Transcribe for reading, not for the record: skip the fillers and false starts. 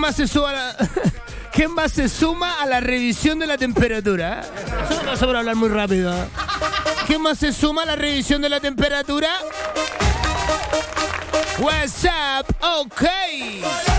más se suma a la... ¿Qué más se suma a la revisión de la temperatura? Eso no pasa por hablar muy rápido. ¿Qué más se suma a la revisión de la temperatura? What's up? Ok.